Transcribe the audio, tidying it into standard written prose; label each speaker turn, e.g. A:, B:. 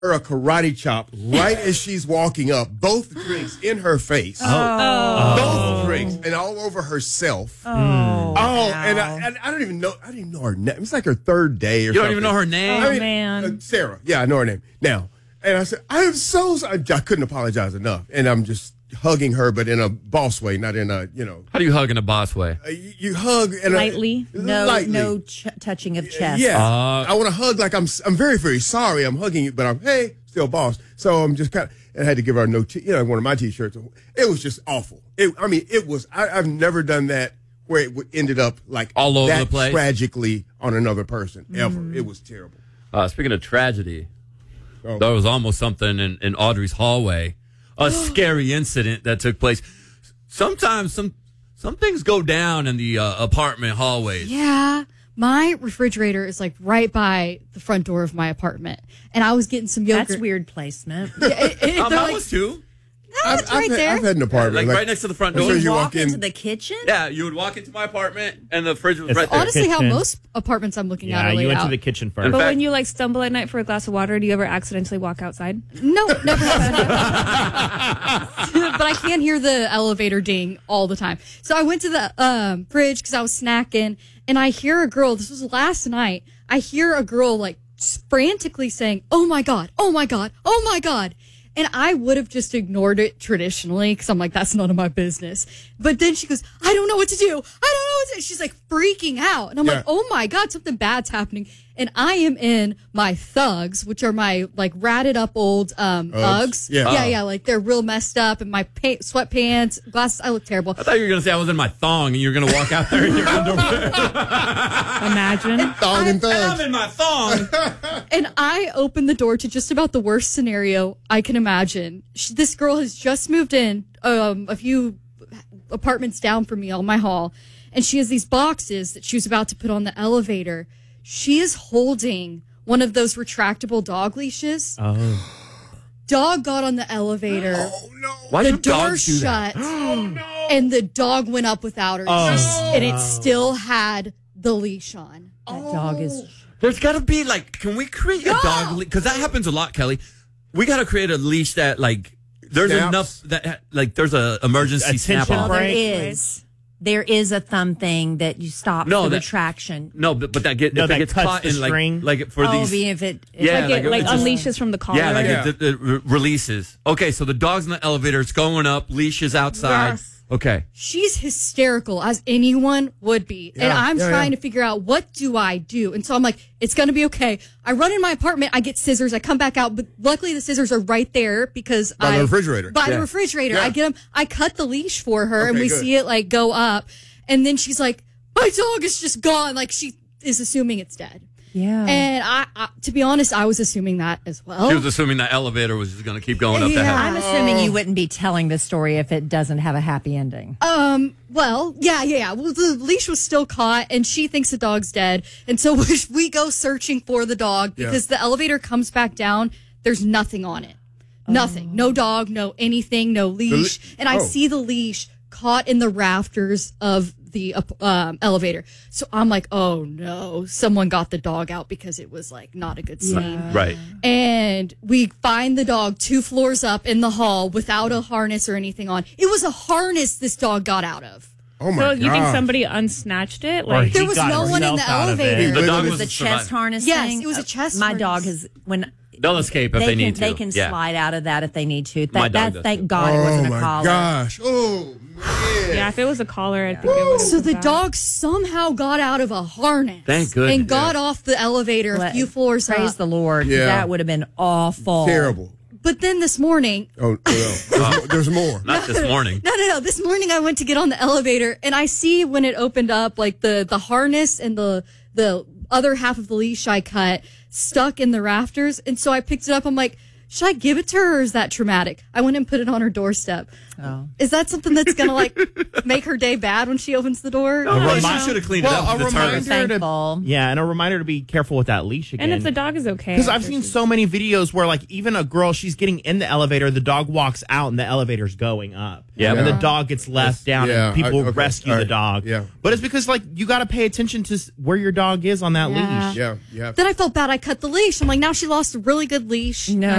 A: her a karate chop right as she's walking up, both drinks in her face. Both drinks and all over herself. And I don't even know her name. It's like her third day or something.
B: You don't even know her name?
C: Oh, man.
A: Sarah. Yeah, I know her name. Now, and I said, I couldn't apologize enough. And I'm just hugging her, but in a boss way, not in a,
B: How do you hug in a boss way?
A: You hug and
C: Lightly?
D: No touching of chest.
A: Yeah. I want to hug like I'm very, very sorry. I'm hugging you, but I'm, hey, still boss. So I'm just and I had to give her one of my T-shirts. It was just awful. I've never done that where it ended up like
B: all over
A: that
B: the place,
A: tragically on another person ever. It was terrible.
B: Speaking of tragedy, there was almost something in Audrey's hallway. A scary incident that took place. Sometimes some things go down in the apartment hallways.
E: Yeah. My refrigerator is like right by the front door of my apartment. And I was getting some yogurt.
D: That's weird placement.
B: Mine was too.
E: No, it's right there.
A: I've had an apartment.
B: Like right next to the front door.
A: So
D: you walk into the kitchen?
B: Yeah, you would walk into my apartment and the fridge was right there.
E: Honestly, how most apartments I'm looking at are laid
F: you went
E: out.
F: to the kitchen first.
C: But when you stumble at night for a glass of water, do you ever accidentally walk outside?
E: No, never happened. But I can hear the elevator ding all the time. So I went to the fridge because I was snacking, and I hear a girl. This was last night. I hear a girl like frantically saying, "Oh my god! Oh my god! Oh my god!" And I would have just ignored it traditionally because I'm like, that's none of my business. But then she goes, I don't know what to do. I don't know what to do. She's like freaking out. And I'm like, oh my God, something bad's happening. And I am in my Thugs, which are my like ratted up old Uggs. Yeah. Like they're real messed up, and my sweatpants, glasses. I look terrible.
B: I thought you were going to say I was in my thong and you were going to walk out there in your underwear.
C: Imagine.
A: Thong and Thugs.
B: I'm in my thong.
E: And I opened the door to just about the worst scenario I can imagine. This girl has just moved in a few apartments down from me on my hall, and she has these boxes that she was about to put on the elevator. She is holding one of those retractable dog leashes.
F: Oh.
E: Dog got on the elevator.
A: Oh, no.
B: Why
E: The
B: do
E: door
B: dogs do that?
E: shut.
A: Oh, no.
E: And the dog went up without her. And it still had the leash on.
D: That dog is...
B: There's got to be can we create a dog leash? Because that happens a lot, Kelly. We got to create a leash that there's
A: Snaps.
B: enough that there's a emergency snap
F: Attention
B: off.
F: break.
D: There is a thumb thing that you stop the retraction.
B: No, but that
F: that
B: gets
F: cuts
B: caught
F: the
B: in
F: string.
B: for these.
D: If it
C: Unleashes from the collar.
B: Yeah, it releases. Okay, so the dog's in the elevator. It's going up. Leash is outside.
C: Yes.
B: Okay.
E: She's hysterical, as anyone would be. And I'm trying to figure out, what do I do? And so I'm like, it's going to be okay. I run in my apartment. I get scissors. I come back out. But luckily, the scissors are right there because
A: By the refrigerator.
E: By the refrigerator.
A: Yeah.
E: I get them. I cut the leash for her, and
A: Okay,
E: we
A: good.
E: see it go up. And then she's like, my dog is just gone. Like, she is assuming it's dead.
D: Yeah.
E: And I to be honest, I was assuming that as well.
B: She was assuming the elevator was just going to keep going up the hill.
D: I'm assuming you wouldn't be telling this story if it doesn't have a happy ending.
E: Well, yeah. Well, the leash was still caught, and she thinks the dog's dead. And so we go searching for the dog because the elevator comes back down. There's nothing on it. Nothing. No dog, no anything, no leash. And I see the leash caught in the rafters of the elevator. So I'm like, oh no, someone got the dog out because it was not a good scene.
B: Right.
E: And we find the dog 2 floors up in the hall without a harness or anything on. It was a harness this dog got out of.
A: Oh, my
C: So
A: God.
C: you think somebody unsnatched it?
F: Or he
E: There was
F: got
E: no one in
F: himself
E: the
F: out of it.
E: elevator.
B: The dog
D: It
B: was
D: was a chest harness
E: Yes,
D: thing.
E: it was a chest
D: My
E: harness.
D: dog has...
B: They'll escape if they need to.
D: They can slide out of that if they need to.
B: My dog does
D: Thank
B: too.
D: God it wasn't
A: Oh,
D: a
A: my
D: collar.
A: gosh. Oh, man.
C: Yeah, if it was a collar, I think it would.
E: So the dog somehow got out of a harness.
B: Thank goodness.
E: And got off the elevator a few floors
D: Praise
E: up.
D: the Lord. 'Cause
A: Yeah.
D: That would have been awful.
A: Terrible.
E: But then this morning,
A: Oh, well, there's more.
B: Not this morning.
E: No. This morning I went to get on the elevator, and I see when it opened up, the harness and the other half of the leash I cut stuck in the rafters. And so I picked it up. I'm like, should I give it to her or is that traumatic? I went and put it on her doorstep.
D: Oh.
E: Is that something that's going to like make her day bad when she opens the door?
B: She should have cleaned it up with the toilet.
D: Thankful.
F: And a reminder to be careful with that leash again.
C: And if the dog is okay.
F: Because I've seen so many videos where, like, even a girl, she's getting in the elevator, the dog walks out, and the elevator's going up.
B: Yeah.
F: And the dog gets left down, and people rescue the dog.
A: Yeah.
F: But it's because, like, you got to pay attention to where your dog is on that leash.
A: Yeah, you have
E: Then I felt bad. I cut the leash. I'm like, now she lost a really good leash.
D: No.